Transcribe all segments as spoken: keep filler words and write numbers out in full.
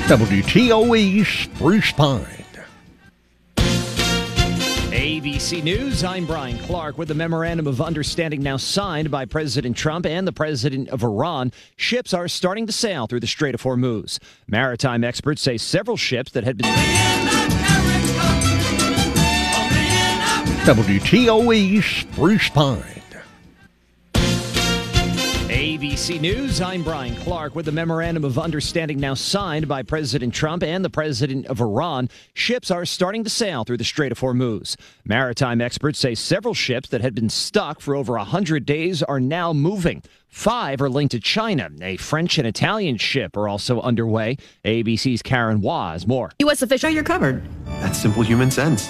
W T O E Spruce Pine. A B C News, I'm Brian Clark. With the memorandum of understanding now signed by President Trump and the president of Iran, ships are starting to sail through the Strait of Hormuz. Maritime experts say several ships that had been... W T O E Spruce Pine. A B C News, I'm Brian Clark. With the memorandum of understanding now signed by President Trump and the president of Iran, ships are starting to sail through the Strait of Hormuz. Maritime experts say several ships that had been stuck for over one hundred days are now moving. Five are linked to China. A French and Italian ship are also underway. A B C's Karen Waz. More. U S official, you're covered. That's simple human sense.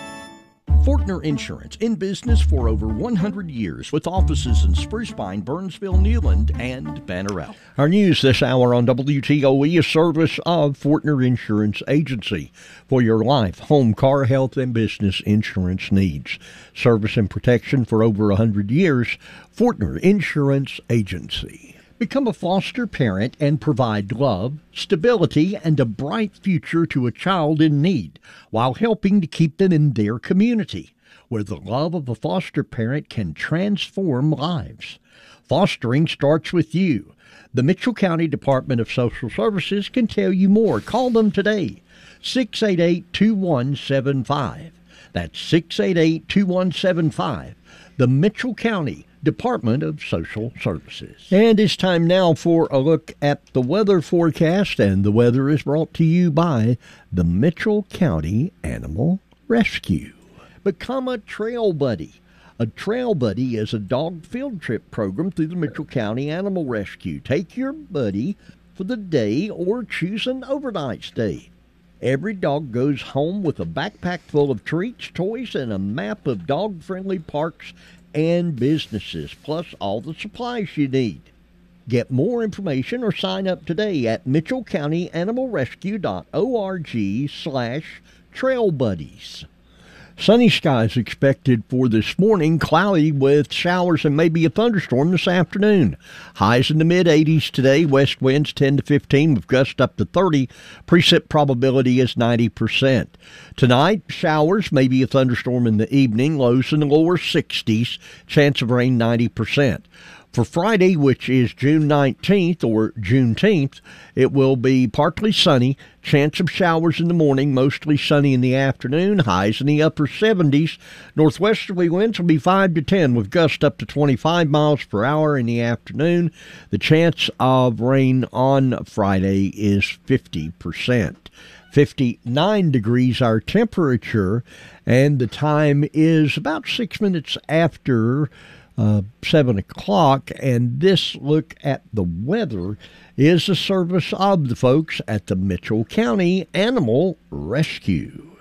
Fortner Insurance, in business for over one hundred years, with offices in Spruce Pine, Burnsville, Newland, and Bannerell. Our news this hour on W T O E, a service of Fortner Insurance Agency for your life, home, car, health, and business insurance needs. Service and protection for over one hundred years, Fortner Insurance Agency. Become a foster parent and provide love, stability, and a bright future to a child in need while helping to keep them in their community, where the love of a foster parent can transform lives. Fostering starts with you. The Mitchell County Department of Social Services can tell you more. Call them today, six eight eight, two one seven five. That's six eight eight, two one seven five. The Mitchell County Department of Social Services. And it's time now for a look at the weather forecast, and the weather is brought to you by the Mitchell County Animal Rescue. Become a Trail Buddy. A Trail Buddy is a dog field trip program through the Mitchell County Animal Rescue. Take your buddy for the day or choose an overnight stay. Every dog goes home with a backpack full of treats, toys, and a map of dog-friendly parks and businesses, plus all the supplies you need. Get more information or sign up today at mitchell county animal rescue dot org slash trail buddies. Sunny skies expected for this morning, cloudy with showers and maybe a thunderstorm this afternoon. Highs in the mid eighties today, west winds ten to fifteen with gusts up to thirty. Precip probability is ninety percent. Tonight, showers, maybe a thunderstorm in the evening, lows in the lower sixties, chance of rain ninety percent. For Friday, which is June nineteenth or Juneteenth, it will be partly sunny, chance of showers in the morning, mostly sunny in the afternoon, highs in the upper seventies. Northwesterly winds will be five to ten with gusts up to twenty-five miles per hour in the afternoon. The chance of rain on Friday is fifty percent. fifty-nine degrees our temperature, and the time is about six minutes after Uh, seven o'clock, and this look at the weather is a service of the folks at the Mitchell County Animal Rescue.